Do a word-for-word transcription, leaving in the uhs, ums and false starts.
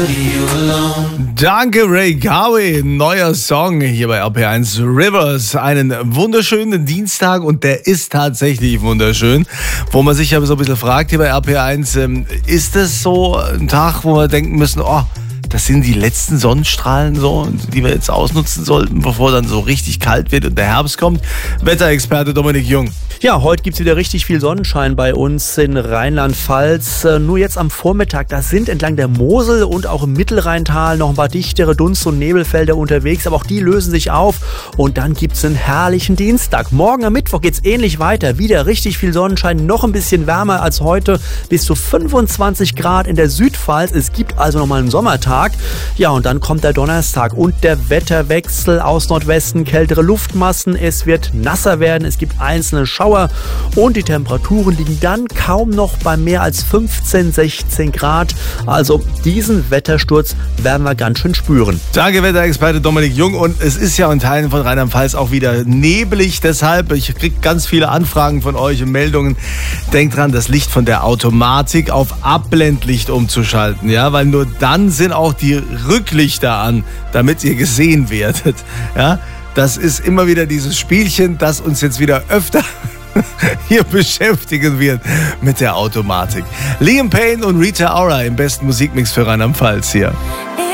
Danke Ray Gawe, neuer Song hier bei R P eins Rivers. Einen wunderschönen Dienstag und der ist tatsächlich wunderschön. Wo man sich aber so ein bisschen fragt hier bei R P eins, ähm, ist das so ein Tag, wo wir denken müssen, oh, das sind die letzten Sonnenstrahlen so, die wir jetzt ausnutzen sollten, bevor dann so richtig kalt wird und der Herbst kommt? Wetterexperte Dominik Jung. Ja, heute gibt es wieder richtig viel Sonnenschein bei uns in Rheinland-Pfalz. Nur jetzt am Vormittag, da sind entlang der Mosel und auch im Mittelrheintal noch ein paar dichtere Dunst- und Nebelfelder unterwegs, aber auch die lösen sich auf und dann gibt es einen herrlichen Dienstag. Morgen am Mittwoch geht es ähnlich weiter, wieder richtig viel Sonnenschein, noch ein bisschen wärmer als heute, bis zu fünfundzwanzig Grad in der Südpfalz. Es gibt also nochmal einen Sommertag. Ja, und dann kommt der Donnerstag und der Wetterwechsel aus Nordwesten, kältere Luftmassen, es wird nasser werden, es gibt einzelne Schauer und die Temperaturen liegen dann kaum noch bei mehr als fünfzehn, sechzehn Grad. Also diesen Wettersturz werden wir ganz schön spüren. Danke Wetterexperte Dominik Jung, und es ist ja in Teilen von Rheinland-Pfalz auch wieder neblig, deshalb, ich kriege ganz viele Anfragen von euch und Meldungen. Denkt dran, das Licht von der Automatik auf Abblendlicht umzuschalten, ja, weil nur dann sind auch die Rücklichter an, damit ihr gesehen werdet, ja. Das ist immer wieder dieses Spielchen, das uns jetzt wieder öfter hier beschäftigen wird mit der Automatik. Liam Payne und Rita Ora im besten Musikmix für Rheinland-Pfalz hier.